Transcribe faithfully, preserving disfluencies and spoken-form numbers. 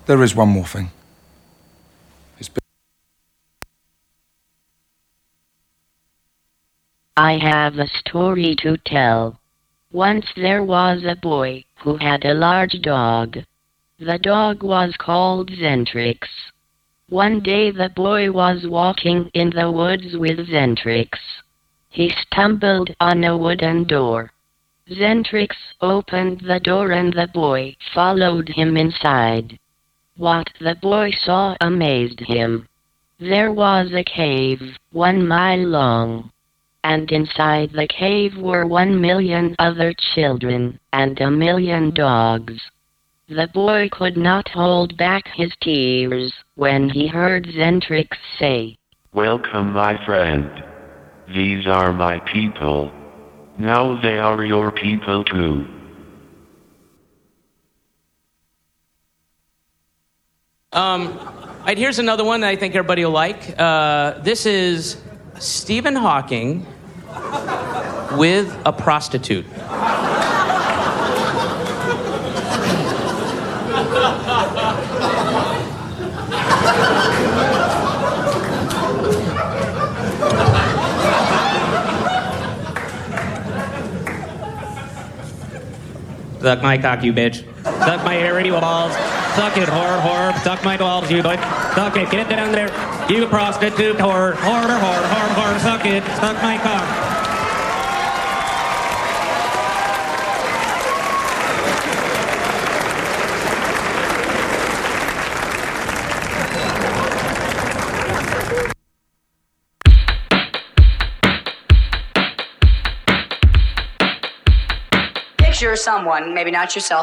There is one more thing. It's been... I have a story to tell. Once there was a boy who had a large dog. The dog was called Zentrix. One day the boy was walking in the woods with Zentrix. He stumbled on a wooden door. Zentrix opened the door and the boy followed him inside. What the boy saw amazed him. There was a cave, one mile long. And inside the cave were one million other children, and a million dogs. The boy could not hold back his tears when he heard Zentrix say, "Welcome, my friend. These are my people. Now they are your people too." Um, all right, here's another one that I think everybody will like. Uh, this is Stephen Hawking with a prostitute. Suck my cock, you bitch. Suck my hairy balls. Suck it, whore, whore. Suck my balls, you boy. Suck it, get it down there. You prostitute, whore, whore, whore, whore, whore. Suck it, suck my cock. Picture someone, maybe not yourself,